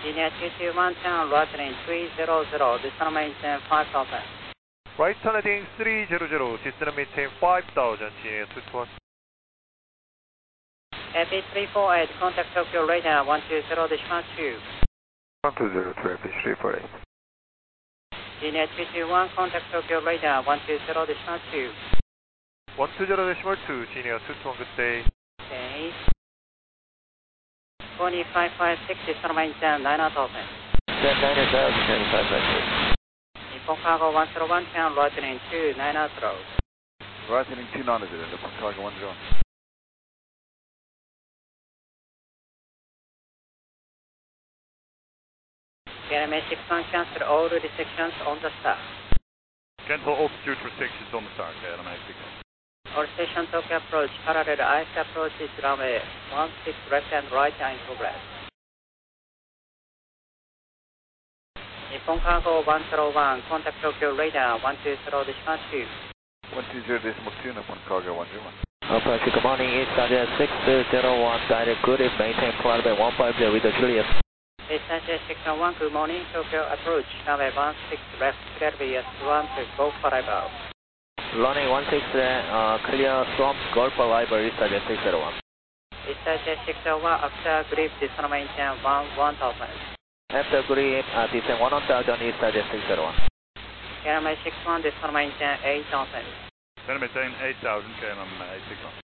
Linear 221, turn right heading 300, descend maintain 5000. Right turn heading 300, descend maintain 5000, GNA 221. FE348, contact Tokyo radar 120.2. 120 to FE348. Linear 221, contact Tokyo radar 120.2. 120.2, GNA 221, good day. Okay. 2556, descend maintain 9000. 9556. Nippon Cargo 101, turn right heading 290. Right heading 290, Nippon Cargo 101. KLM 61, cancel all restrictions on the start. Cancel altitude restrictions on the start, KLM 61. All station Tokyo approach, parallel ice approach is runway 16 left and right in progress. Nippon Cargo 101, contact Tokyo radar 120.2. 120.2, Nippon Cargo 101. Approach, good morning, East Target 601, guided good, if maintain flight by 150 with the Juliet. East Target 601, good morning, Tokyo approach, runway 16 left, clear VS 1 to go for arrival. Running 16, clear swamp, Golf arrival, East Target 601. East Target 601, after grip, descend maintain 1000. After grip, descend 1000, East Target 601. KLM 61, descend maintain 8000. Then maintain 8000, KLM 61.